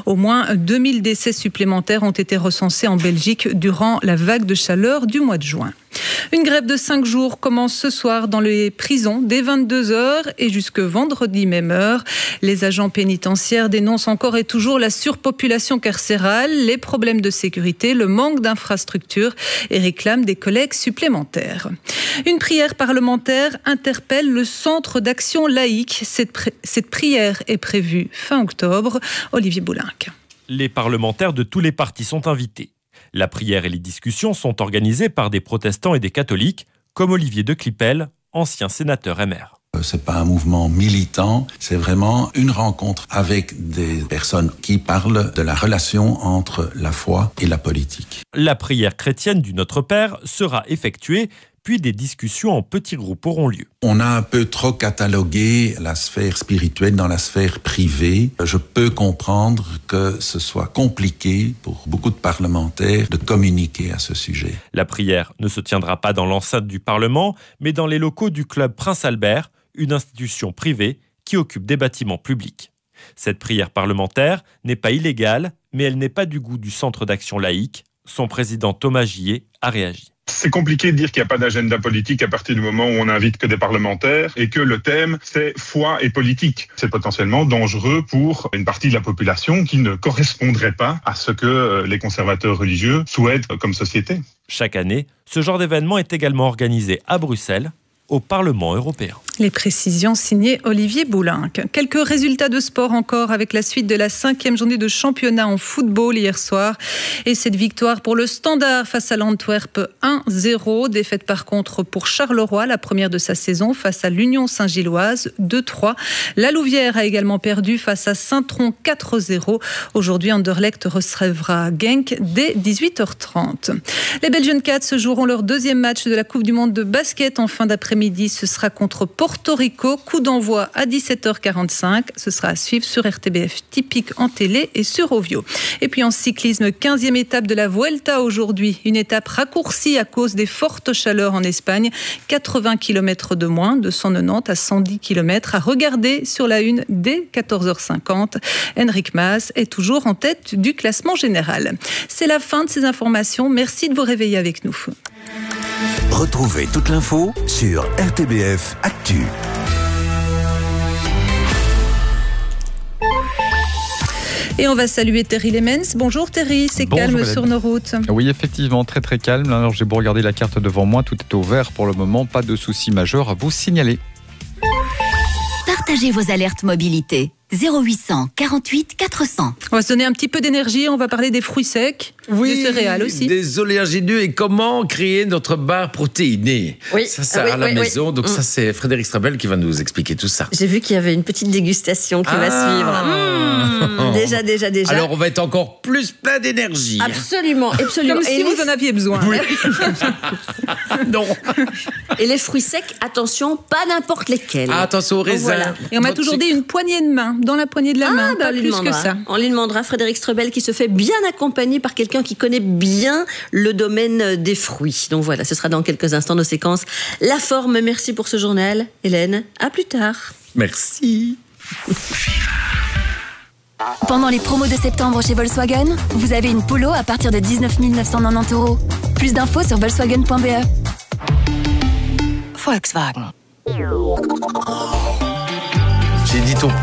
Au moins 2000 décès supplémentaires ont été recensés en Belgique durant la vague de chaleur du mois de juin. Une grève de 5 jours commence ce soir dans les prisons dès 22h et jusque vendredi même heure. Les agents pénitentiaires dénoncent encore et toujours la surpopulation carcérale, les problèmes de sécurité, le manque d'infrastructures et réclament des collègues supplémentaires. Une prière parlementaire interpelle le Centre d'action laïque. Cette prière est prévue fin octobre. Olivier Boulinck. Les parlementaires de tous les partis sont invités. La prière et les discussions sont organisées par des protestants et des catholiques, comme Olivier de Clipel, ancien sénateur MR. C'est pas un mouvement militant, c'est vraiment une rencontre avec des personnes qui parlent de la relation entre la foi et la politique. La prière chrétienne du Notre Père sera effectuée, puis des discussions en petits groupes auront lieu. On a un peu trop catalogué la sphère spirituelle dans la sphère privée. Je peux comprendre que ce soit compliqué pour beaucoup de parlementaires de communiquer à ce sujet. La prière ne se tiendra pas dans l'enceinte du Parlement, mais dans les locaux du club Prince Albert, une institution privée qui occupe des bâtiments publics. Cette prière parlementaire n'est pas illégale, mais elle n'est pas du goût du Centre d'action laïque. Son président Thomas Gillet a réagi. C'est compliqué de dire qu'il n'y a pas d'agenda politique à partir du moment où on n'invite que des parlementaires et que le thème, c'est foi et politique. C'est potentiellement dangereux pour une partie de la population qui ne correspondrait pas à ce que les conservateurs religieux souhaitent comme société. Chaque année, ce genre d'événement est également organisé à Bruxelles, au Parlement européen. Les précisions signées Olivier Boulinck. Quelques résultats de sport encore avec la suite de la 5e journée de championnat en football hier soir. Et cette victoire pour le Standard face à l'Antwerp 1-0. Défaite par contre pour Charleroi, la première de sa saison, face à l'Union Saint-Gilloise 2-3. La Louvière a également perdu face à Saint-Tron 4-0. Aujourd'hui, Anderlecht recevra Genk dès 18h30. Les Belgian Cats joueront leur deuxième match de la Coupe du Monde de basket en fin d'après-midi. Ce sera contre Porto Rico. Coup d'envoi à 17h45. Ce sera à suivre sur RTBF Typique en télé et sur Ovio. Et puis en cyclisme, 15e étape de la Vuelta aujourd'hui. Une étape raccourcie à cause des fortes chaleurs en Espagne. 80 km de moins, de 190 à 110 km à regarder sur la une dès 14h50. Enric Mas est toujours en tête du classement général. C'est la fin de ces informations. Merci de vous réveiller avec nous. Retrouvez toute l'info sur RTBF Actu. Et on va saluer Terry Lemens. Bonjour Terry, c'est Bonjour, calme Hélène. sur nos routes. Oui, effectivement, très très calme. Alors j'ai beau regarder la carte devant moi, tout est au vert pour le moment, pas de soucis majeurs à vous signaler. Partagez vos alertes mobilité. 0800 48 400. On va se donner un petit peu d'énergie, on va parler des fruits secs, des céréales aussi. Des oléagineux et comment créer notre barre protéinée. Oui. Ça à la maison, donc ça c'est Frédéric Strabel qui va nous expliquer tout ça. J'ai vu qu'il y avait une petite dégustation qui va suivre. Déjà. Alors on va être encore plus plein d'énergie. Absolument. Comme si vous en aviez besoin. Oui. Non. Et les fruits secs, attention, pas n'importe lesquels. Attention aux raisins. Voilà. Et on m'a toujours dit une poignée de main, dans la poignée de la main, pas plus que ça. On lui demandera, Frédéric Strabel qui se fait bien accompagner par quelqu'un qui connaît bien le domaine des fruits. Donc voilà, ce sera dans quelques instants nos séquences. La forme, merci pour ce journal. Hélène, à plus tard. Merci. Pendant les promos de septembre chez Volkswagen, vous avez une Polo à partir de 19 990 €. Plus d'infos sur volkswagen.be. Volkswagen. J'ai dit ton...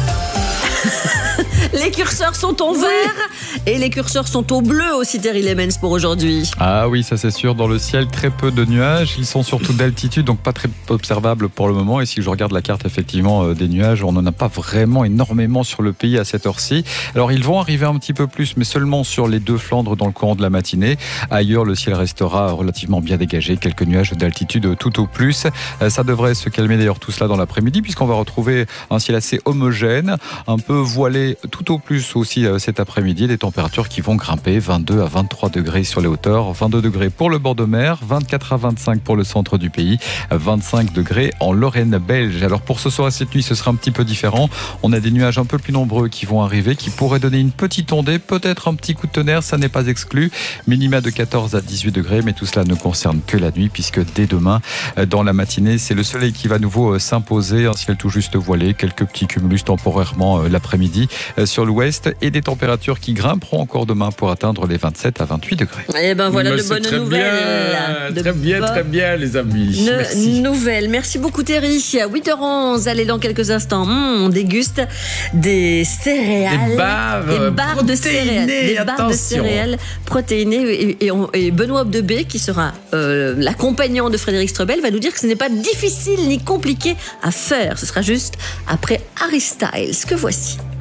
Les curseurs sont au vert et les curseurs sont au bleu aussi, Terry Lemens, pour aujourd'hui. Ah oui, ça c'est sûr, dans le ciel, très peu de nuages. Ils sont surtout d'altitude, donc pas très observables pour le moment. Et si je regarde la carte, effectivement, des nuages, on n'en a pas vraiment énormément sur le pays à cette heure-ci. Alors ils vont arriver un petit peu plus, mais seulement sur les deux Flandres dans le courant de la matinée. Ailleurs, le ciel restera relativement bien dégagé. Quelques nuages d'altitude tout au plus. Ça devrait se calmer d'ailleurs tout cela dans l'après-midi, puisqu'on va retrouver un ciel assez homogène, un peu voilé tout au plus aussi cet après-midi. Des températures qui vont grimper 22 à 23 degrés sur les hauteurs, 22 degrés pour le bord de mer, 24 à 25 pour le centre du pays, 25 degrés en Lorraine belge. Alors pour ce soir et cette nuit, ce sera un petit peu différent. On a des nuages un peu plus nombreux qui vont arriver, qui pourraient donner une petite ondée, peut-être un petit coup de tonnerre, ça n'est pas exclu. Minima de 14 à 18 degrés, mais tout cela ne concerne que la nuit, puisque dès demain, dans la matinée, c'est le soleil qui va à nouveau s'imposer, un ciel tout juste voilé, quelques petits cumulus temporairement l'après-midi. sur l'ouest et des températures qui grimperont encore demain pour atteindre les 27 à 28 degrés. Et ben voilà de bonnes nouvelles. Très bien, les amis. Nouvelles. Merci beaucoup, Terry. À 8h11, allez, dans quelques instants, on déguste des céréales. Des barres de céréales. Des barres de céréales protéinées. Et Benoît Obdebé, qui sera l'accompagnant de Frédéric Strebel, va nous dire que ce n'est pas difficile ni compliqué à faire. Ce sera juste après Harry Styles, que voici.